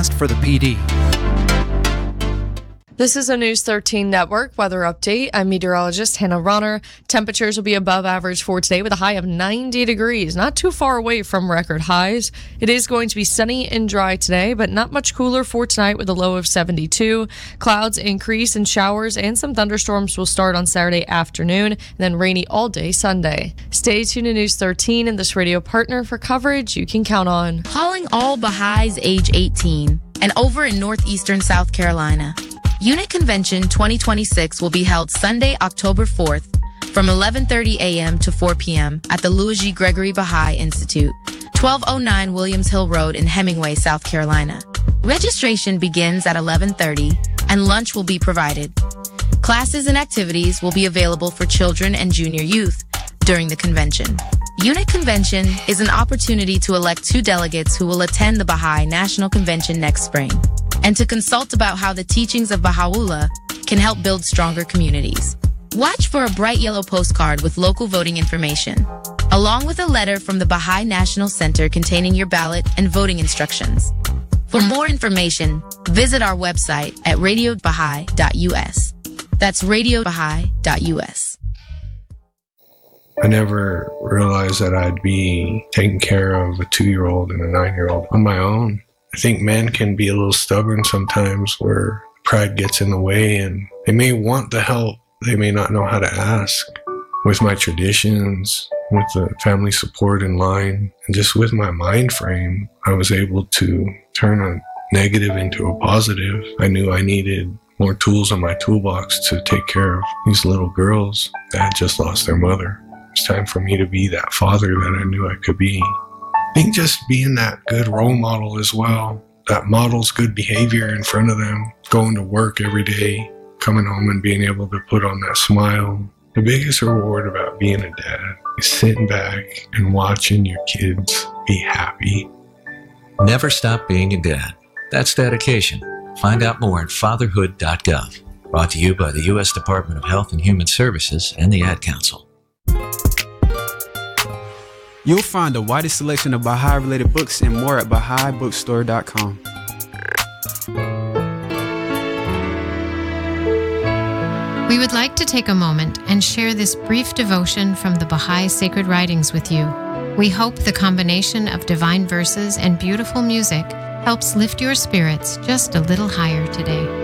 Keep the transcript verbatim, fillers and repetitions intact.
forecast for the P D. This is a News thirteen Network weather update. I'm meteorologist Hannah Ronner. Temperatures will be above average for today with a high of ninety degrees, not too far away from record highs. It is going to be sunny and dry today, but not much cooler for tonight with a low of seventy-two. Clouds increase and showers and some thunderstorms will start on Saturday afternoon and then rainy all day Sunday. Stay tuned to News thirteen and this radio partner for coverage you can count on. Calling all Baha'is age eighteen and over in northeastern South Carolina. Unit Convention twenty twenty-six will be held Sunday, October fourth from eleven thirty a.m. to four p.m. at the Louis G. Gregory Baha'i Institute, twelve oh nine Williams Hill Road in Hemingway, South Carolina. Registration begins at eleven thirty and lunch will be provided. Classes and activities will be available for children and junior youth during the convention. Unit Convention is an opportunity to elect two delegates who will attend the Baha'i National Convention next spring, and to consult about how the teachings of Baha'u'llah can help build stronger communities. Watch for a bright yellow postcard with local voting information, along with a letter from the Baha'i National Center containing your ballot and voting instructions. For more information, visit our website at radio baha'i dot u s. That's radio baha'i dot u s. I never realized that I'd be taking care of a two-year-old and a nine-year-old on my own. I think men can be a little stubborn sometimes where pride gets in the way and they may want the help. They may not know how to ask. With my traditions, with the family support in line, and just with my mind frame, I was able to turn a negative into a positive. I knew I needed more tools in my toolbox to take care of these little girls that had just lost their mother. It's time for me to be that father that I knew I could be. I think just being that good role model as well, that models good behavior in front of them, going to work every day, coming home and being able to put on that smile. The biggest reward about being a dad is sitting back and watching your kids be happy. Never stop being a dad. That's dedication. Find out more at fatherhood dot gov. Brought to you by the U S Department of Health and Human Services and the Ad Council. You'll find the widest selection of Baha'i-related books and more at baha'i bookstore dot com. We would like to take a moment and share this brief devotion from the Baha'i Sacred Writings with you. We hope the combination of divine verses and beautiful music helps lift your spirits just a little higher today.